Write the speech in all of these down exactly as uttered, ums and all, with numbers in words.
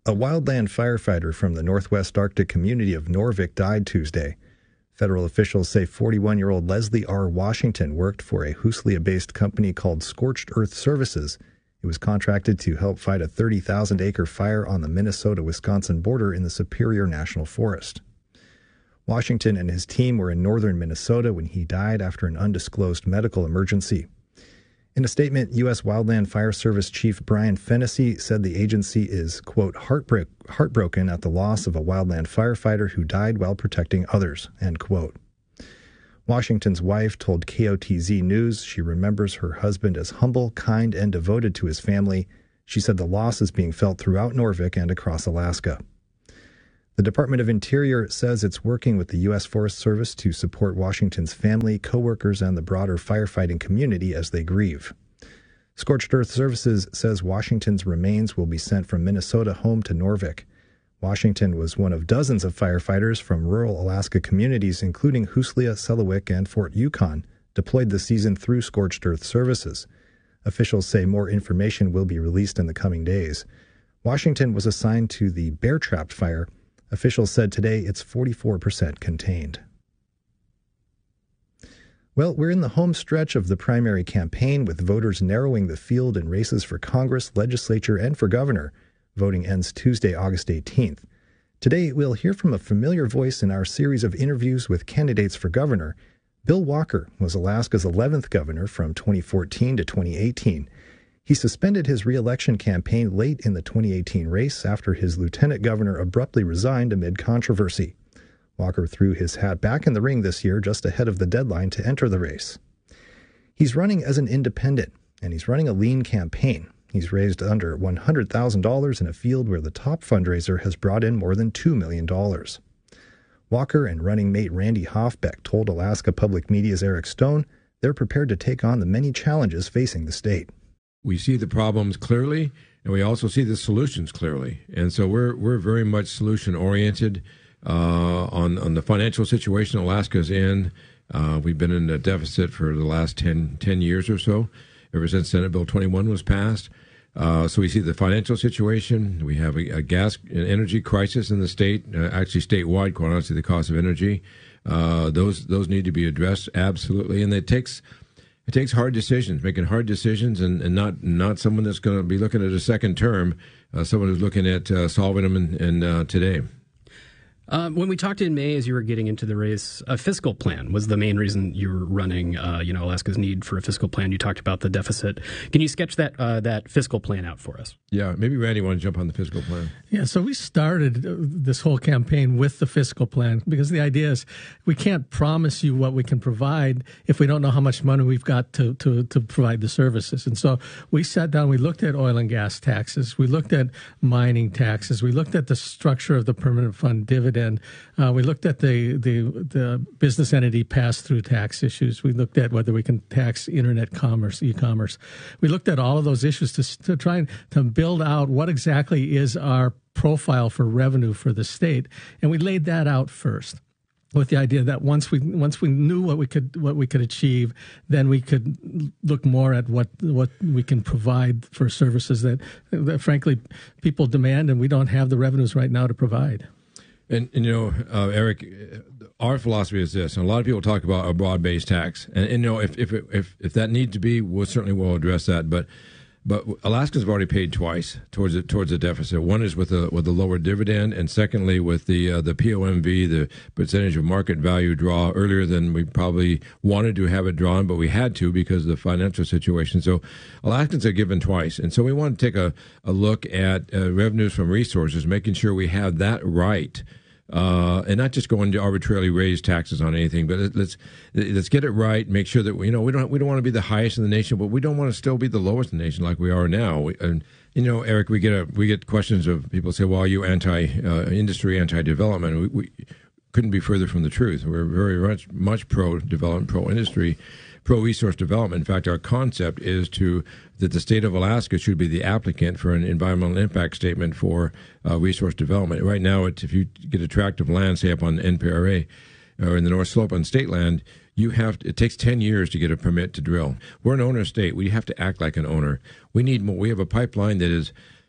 A wildland firefighter from the Northwest Arctic community of Norvik died Tuesday. Federal officials say forty-one-year-old Leslie R. Washington worked for a Huslia-based company called Scorched Earth Services. It was contracted to help fight a thirty thousand acre fire on the Minnesota-Wisconsin border in the Superior National Forest. Washington and his team were in northern Minnesota when he died after an undisclosed medical emergency. In a statement, U S Wildland Fire Service Chief Brian Fennessy said the agency is, quote, heartbreak, heartbroken at the loss of a wildland firefighter who died while protecting others, end quote. Washington's wife told K O T Z News she remembers her husband as humble, kind, and devoted to his family. She said the loss is being felt throughout Norvik and across Alaska. The Department of Interior says it's working with the U S Forest Service to support Washington's family, coworkers, and the broader firefighting community as they grieve. Scorched Earth Services says Washington's remains will be sent from Minnesota home to Norvik. Washington was one of dozens of firefighters from rural Alaska communities, including Huslia, Selawik, and Fort Yukon, deployed this season through Scorched Earth Services. Officials say more information will be released in the coming days. Washington was assigned to the Bear Trapped fire. Officials said today it's forty-four percent contained. Well, we're in the home stretch of the primary campaign, with voters narrowing the field in races for Congress, legislature, and for governor. Voting ends Tuesday, August eighteenth. Today, we'll hear from a familiar voice in our series of interviews with candidates for governor. Bill Walker was Alaska's eleventh governor from twenty fourteen to twenty eighteen. He suspended his re-election campaign late in the twenty eighteen race after his lieutenant governor abruptly resigned amid controversy. Walker threw his hat back in the ring this year just ahead of the deadline to enter the race. He's running as an independent, and he's running a lean campaign. He's raised under one hundred thousand dollars in a field where the top fundraiser has brought in more than two million dollars. Walker and running mate Randy Hoffbeck told Alaska Public Media's Eric Stone they're prepared to take on the many challenges facing the state. We see the problems clearly, and we also see the solutions clearly. And so we're we're very much solution-oriented uh, on, on the financial situation Alaska's in. Uh, we've been in a deficit for the last ten, ten years or so, ever since Senate Bill twenty-one was passed. Uh, so we see the financial situation. We have a, a gas and energy crisis in the state, uh, actually statewide, quite honestly, the cost of energy. Uh, those those need to be addressed, absolutely. And it takes... It takes hard decisions, making hard decisions, and, and not not someone that's going to be looking at a second term, uh, someone who's looking at uh, solving them in, in uh, today. Uh, when we talked in May, as you were getting into the race, a fiscal plan was the main reason you were running. Uh, you know, Alaska's need for a fiscal plan. You talked about the deficit. Can you sketch that uh, that fiscal plan out for us? Yeah, maybe Randy want to jump on the fiscal plan. Yeah, so we started this whole campaign with the fiscal plan because the idea is we can't promise you what we can provide if we don't know how much money we've got to to, to provide the services. And so we sat down, we looked at oil and gas taxes, we looked at mining taxes, we looked at the structure of the permanent fund dividend. Uh, we looked at the, the the business entity pass-through tax issues. We looked at whether we can tax internet commerce, e-commerce. We looked at all of those issues to, to try and to build out what exactly is our profile for revenue for the state, and we laid that out first, with the idea that once we once we knew what we could what we could achieve, then we could look more at what what we can provide for services that, that frankly people demand, and we don't have the revenues right now to provide. And, and you know, uh, Eric, our philosophy is this, and a lot of people talk about a broad-based tax, and, and you know, if if if if that needs to be, we'll certainly will address that. But but Alaskans have already paid twice towards it towards the deficit. One is with a with a lower dividend, and secondly with the uh, the P O M V, the percentage of market value draw earlier than we probably wanted to have it drawn, but we had to because of the financial situation. So Alaskans are given twice, and so we want to take a a look at uh, revenues from resources, making sure we have that right. Uh, and not just going to arbitrarily raise taxes on anything, but let's let's get it right. Make sure that we, you know, we don't we don't want to be the highest in the nation, but we don't want to still be the lowest in the nation like we are now. We, and you know, Eric, we get a we get questions of people say, "Well, are you anti-industry, uh, anti-development?" We, we couldn't be further from the truth. We're very much much pro-development, pro-industry, pro-resource development. In fact, our concept is to that the state of Alaska should be the applicant for an environmental impact statement for uh, resource development. Right now, it, if you get a tract of land, say up on N P R A or in the North Slope on state land, you have to, it takes ten years to get a permit to drill. We're an owner state. We have to act like an owner. We need more. We have a pipeline that is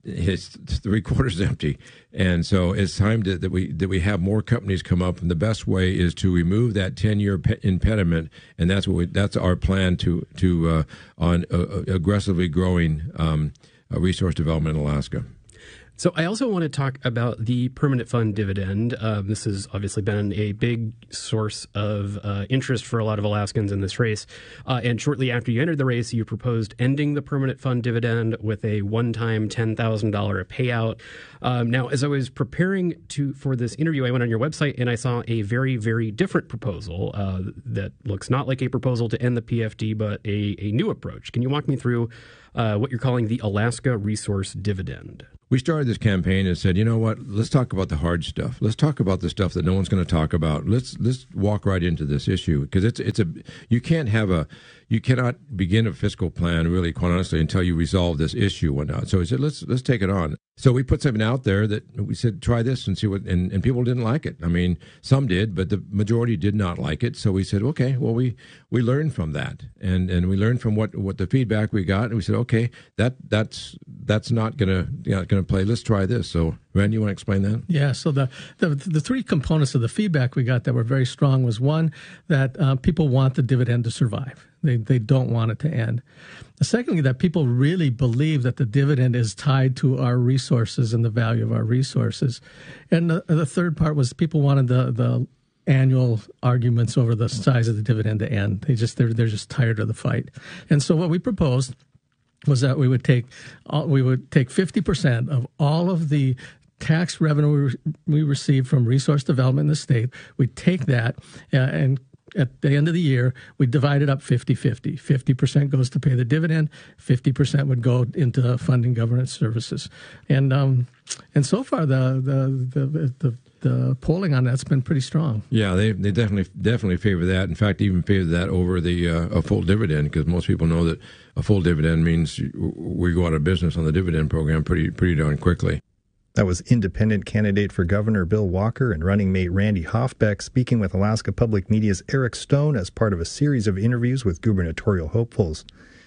it's three quarters empty, and so it's time to, that we that we have more companies come up. And the best way is to remove that ten-year pe- impediment, and that's what we, that's our plan to to uh, on uh, aggressively growing um, uh, resource development in Alaska. So I also want to talk about the permanent fund dividend. Um, this has obviously been a big source of uh, interest for a lot of Alaskans in this race. Uh, and shortly after you entered the race, you proposed ending the permanent fund dividend with a one-time ten thousand dollars payout. Um, now, as I was preparing to for this interview, I went on your website and I saw a very, very different proposal uh, that looks not like a proposal to end the P F D, but a, a new approach. Can you walk me through uh, what you're calling the Alaska Resource Dividend? We started this campaign and said, you know what? Let's talk about the hard stuff. Let's talk about the stuff that no one's going to talk about. Let's let's walk right into this issue, because it's it's a you can't have a you cannot begin a fiscal plan, really, quite honestly, until you resolve this issue or not. So we said, let's let's take it on. So we put something out there that we said, try this and see what, and, and people didn't like it. I mean, some did, but the majority did not like it. So we said, okay, well, we, we learned from that, and, and we learned from what, what the feedback we got, and we said, okay, that that's that's not gonna you know, gonna play. Let's try this. So, Randy, you want to explain that? Yeah. So the, the the three components of the feedback we got that were very strong was, one, that uh, people want the dividend to survive. They they don't want it to end. Secondly, that people really believe that the dividend is tied to our resources and the value of our resources. And the, the third part was people wanted the the annual arguments over the size of the dividend to end. They just they're they're just tired of the fight. And so what we proposed was that we would take we would take fifty percent of all of the tax revenue we receive from resource development in the state. We'd take that uh, and at the end of the year, we divide it up fifty-fifty. fifty percent goes to pay the dividend, fifty percent would go into funding government services. And um, and so far, the the, the the the polling on that's been pretty strong. Yeah, they they definitely definitely favor that. In fact, even favor that over the uh, a full dividend, because most people know that a full dividend means we go out of business on the dividend program pretty pretty darn quickly. That was independent candidate for governor Bill Walker and running mate Randy Hoffbeck speaking with Alaska Public Media's Eric Stone as part of a series of interviews with gubernatorial hopefuls.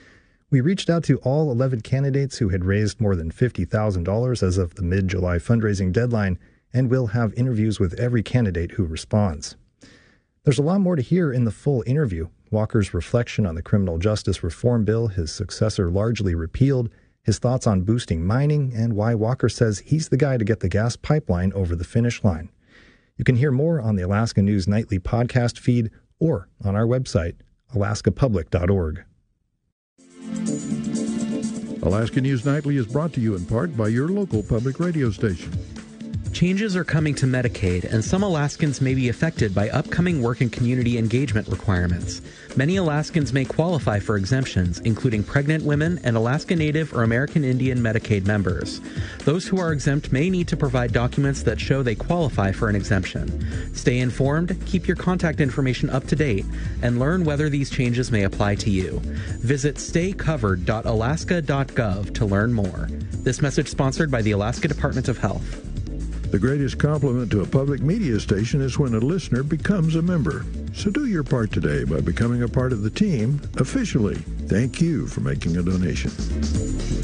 We reached out to all eleven candidates who had raised more than fifty thousand dollars as of the mid-July fundraising deadline, and we'll have interviews with every candidate who responds. There's a lot more to hear in the full interview. Walker's reflection on the criminal justice reform bill his successor largely repealed, his thoughts on boosting mining, and why Walker says he's the guy to get the gas pipeline over the finish line. You can hear more on the Alaska News Nightly podcast feed or on our website, alaska public dot org. Alaska News Nightly is brought to you in part by your local public radio station. Changes are coming to Medicaid, and some Alaskans may be affected by upcoming work and community engagement requirements. Many Alaskans may qualify for exemptions, including pregnant women and Alaska Native or American Indian Medicaid members. Those who are exempt may need to provide documents that show they qualify for an exemption. Stay informed, keep your contact information up to date, and learn whether these changes may apply to you. Visit stay covered dot alaska dot gov to learn more. This message sponsored by the Alaska Department of Health. The greatest compliment to a public media station is when a listener becomes a member. So do your part today by becoming a part of the team officially. Thank you for making a donation.